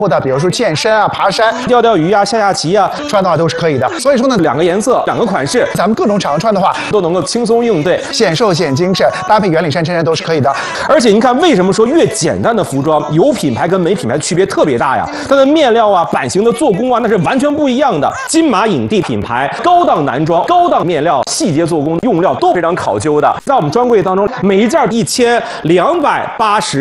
或者比如说健身啊、爬山、 钓钓鱼啊、下下棋啊， 穿的话都是可以的。所以说呢 ，2个颜色、2个款式， 咱们各种场合穿的话都能够轻松应对， 显瘦显精神，搭配圆领衫、衬衫都是可以的。 而且您看，为什么说越简单的服装有品牌跟没品牌区别特别大呀？它的面料啊、版型的做工啊，那是完全不一样的。金马影帝品牌，高档男装、高档面料、细节做工、用料都非常考究的，在我们专柜当中，每一件1280。